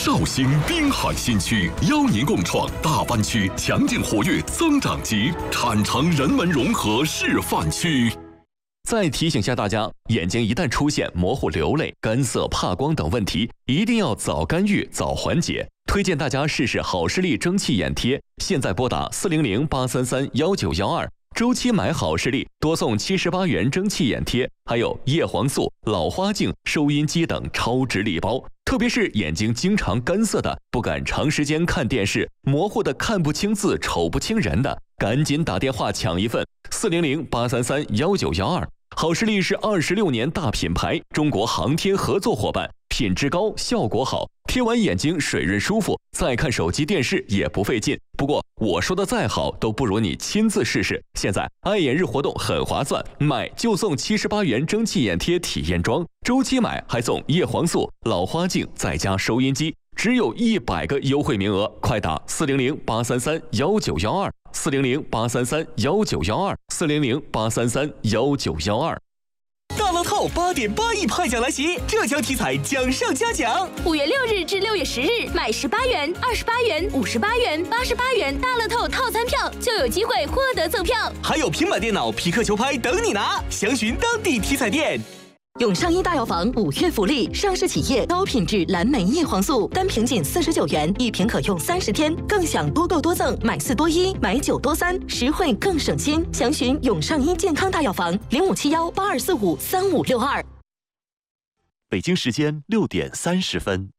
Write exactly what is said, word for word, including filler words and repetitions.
绍兴滨海新区邀您共创大湾区强劲活跃增长极，产城人文融合示范区。 再提醒下大家，眼睛一旦出现模糊、流泪、干涩、怕光等问题，一定要早干预、早缓解。推荐大家试试好视力蒸汽眼贴，现在拨打四零零八三三幺九幺二，周期买好视力多送七十八元蒸汽眼贴，还有叶黄素、老花镜、收音机等超值礼包。特别是眼睛经常干涩的，不敢长时间看电视，模糊的看不清字、瞅不清人的，赶紧打电话抢一份四零零八三三幺九幺二。好视力是二十六年大品牌，中国航天合作伙伴，品质高，效果好，贴完眼睛水润舒服，再看手机电视也不费劲。不过我说的再好，都不如你亲自试试。现在爱眼日活动很划算，买就送七十八元蒸汽眼贴体验装，周期买还送叶黄素、老花镜，再加收音机。只有一百个优惠名额，快打四零零八三三幺九幺二，四零零八三三幺九幺二，四零零八三三幺九幺二。 大乐透八点八亿派奖来袭，浙江体彩奖上加奖。 五月六日至六月十日，买十八元、二十八元、五十八元、八十八元大乐透套餐票，就有机会获得赠票， 还有平板电脑、皮克球拍等你拿。详询当地体彩店。 永上一大药房五月福利，上市企业高品质蓝莓叶黄素，单瓶仅四十九元，一瓶可用三十天，更享多购多赠，买四多一，买九多三，实惠更省心。详询永上一健康大药房零五七幺八二四五三五六二。 北京时间六点三十分。